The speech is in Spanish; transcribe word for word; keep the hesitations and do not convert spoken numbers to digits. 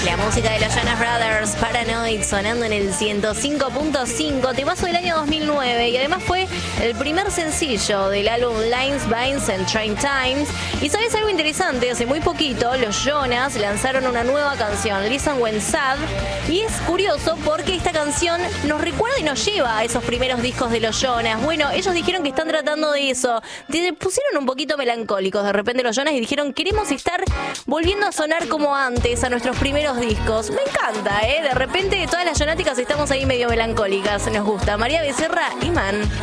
La música de los Jonas Brothers, Paranoid, sonando en el ciento cinco punto cinco, temazo del año dos mil nueve, y además fue el primer sencillo del álbum Lines, Vines and Train Times. Y sabes algo interesante, hace muy poquito los Jonas lanzaron una nueva canción, Listen When Sad, y es curioso porque esta canción nos recuerda y nos lleva a esos primeros discos de los Jonas. Bueno, ellos dijeron que están tratando de eso, de, pusieron un poquito melancólicos de repente los Jonas y dijeron, queremos estar volviendo a sonar como antes, a nuestros primeros discos. Me encanta, ¿eh? De repente todas las jonáticas estamos ahí medio melancólicas. Nos gusta. María Becerra, Imán.